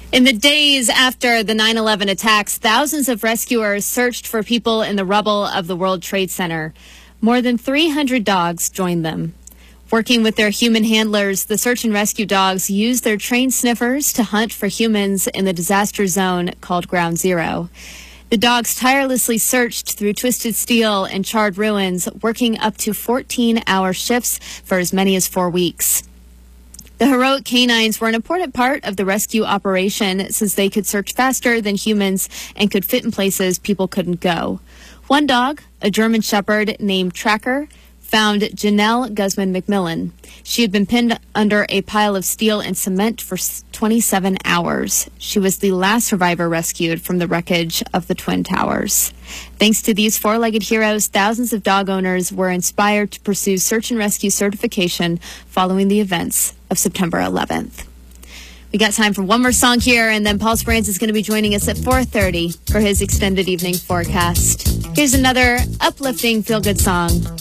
In the days after the 9/11 attacks, thousands of rescuers searched for people in the rubble of the World Trade Center. More than 300 dogs joined them. Working with their human handlers, the search and rescue dogs used their trained sniffers to hunt for humans in the disaster zone called Ground Zero. The dogs tirelessly searched through twisted steel and charred ruins, working up to 14-hour shifts for as many as 4 weeks. The heroic canines were an important part of the rescue operation since they could search faster than humans and could fit in places people couldn't go. One dog, a German Shepherd named Tracker, found Janelle Guzman McMillan. She had been pinned under a pile of steel and cement for 27 hours. She was the last survivor rescued from the wreckage of the Twin Towers. Thanks to these four-legged heroes, thousands of dog owners were inspired to pursue search and rescue certification following the events of September 11th. We got time for one more song here, and then Paul Sprance is going to be joining us at 4:30 for his extended evening forecast. Here's another uplifting feel-good song.